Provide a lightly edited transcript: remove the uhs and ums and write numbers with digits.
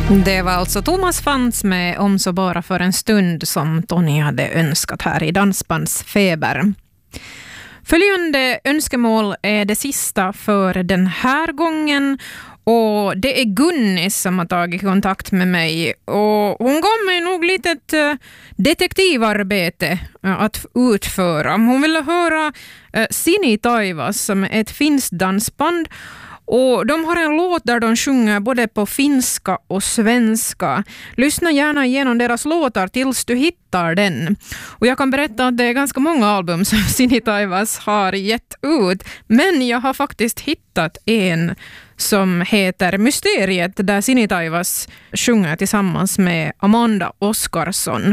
Det var alltså Thomas Fantz med Om så bara för en stund som Tony hade önskat här i Dansbandsfeber. Följande önskemål är det sista för den här gången, och det är Gunnis som har tagit kontakt med mig, och hon gav mig nog lite ett detektivarbete att utföra. Hon ville höra Sini Taivas som är ett finskt dansband. Och de har en låt där de sjunger både på finska och svenska. Lyssna gärna igenom deras låtar tills du hittar den. Och jag kan berätta att det är ganska många album som Sini Taivas har gett ut. Men jag har faktiskt hittat en som heter Mysteriet, där Sini Taivas sjunger tillsammans med Amanda Oskarsson.